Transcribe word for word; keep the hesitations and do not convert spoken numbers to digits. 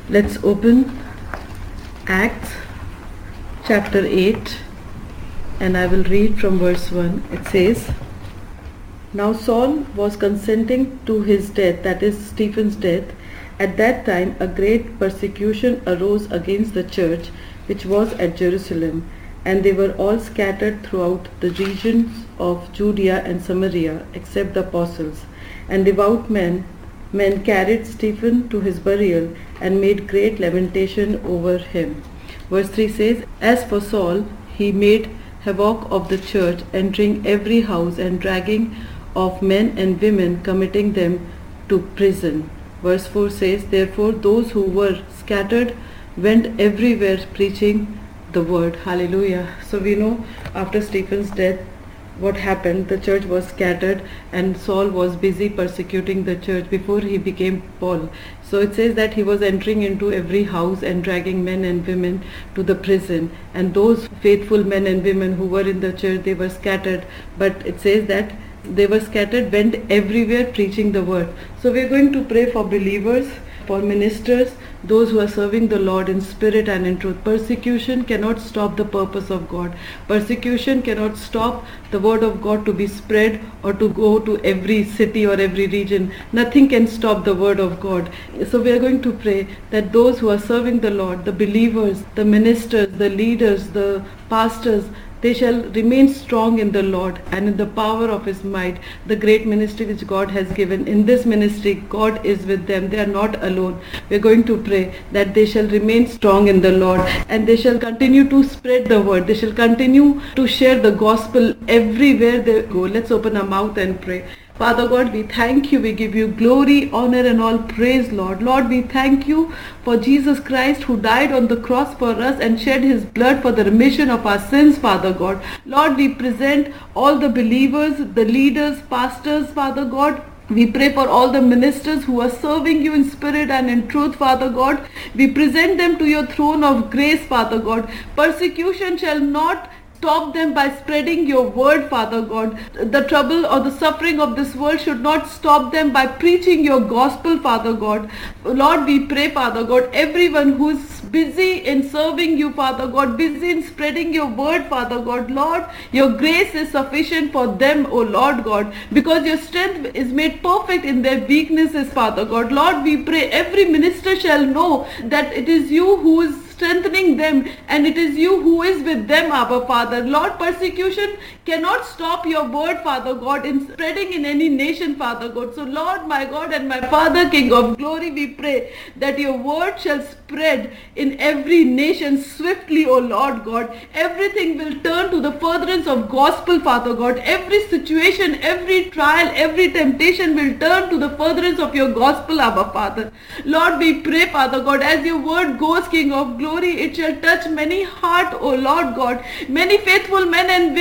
Let's open Acts chapter eight, and I will read from verse one. It says, Now Saul was consenting to his death, that is Stephen's death. At that time a great persecution arose against the church which was at Jerusalem, and they were all scattered throughout the regions of Judea and Samaria, except the apostles. And devout men men carried Stephen to his burial and made great lamentation over him. Verse three says, As for Saul, he made havoc of the church, entering every house and dragging off men and women, committing them to prison. Verse four says, Therefore those who were scattered went everywhere preaching the word. Hallelujah. So we know after Stephen's death, what happened? The church was scattered and Saul was busy persecuting the church before he became Paul. So it says that he was entering into every house and dragging men and women to the prison. And those faithful men and women who were in the church, they were scattered. But it says that they were scattered, went everywhere preaching the word. So we are going to pray for believers, for ministers, those who are serving the Lord in spirit and in truth. Persecution cannot stop the purpose of God. Persecution cannot stop the word of God to be spread or to go to every city or every region. Nothing can stop the word of God. So we are going to pray that those who are serving the Lord, the believers, the ministers, the leaders, the pastors, they shall remain strong in the Lord and in the power of His might, the great ministry which God has given. In this ministry, God is with them. They are not alone. We are going to pray that they shall remain strong in the Lord and they shall continue to spread the word. They shall continue to share the gospel everywhere they go. Let's open our mouth and pray. Father God, we thank you. We give you glory, honor and all praise, Lord. Lord, we thank you for Jesus Christ who died on the cross for us and shed his blood for the remission of our sins, Father God. Lord, we present all the believers, the leaders, pastors, Father God. We pray for all the ministers who are serving you in spirit and in truth, Father God. We present them to your throne of grace, Father God. Persecution shall not stop them by spreading your word, Father God. The trouble or the suffering of this world should not stop them by preaching your gospel, Father God. Lord, we pray, Father God, everyone who is busy in serving you, Father God, busy in spreading your word, Father God. Lord, your grace is sufficient for them, O Lord God, because your strength is made perfect in their weaknesses, Father God. Lord, we pray every minister shall know that it is you who is strengthening them and it is you who is with them, Abba Father. Lord, persecution cannot stop your word, Father God, in spreading in any nation, Father God. So Lord, my God and my Father, King of glory, we pray that your word shall spread in every nation swiftly, O Lord God. Everything will turn to the furtherance of gospel, Father God. Every situation, every trial, every temptation will turn to the furtherance of your gospel, Abba Father. Lord, we pray, Father God, as your word goes, King of glory, it shall touch many heart, O Lord God. Many faithful men and women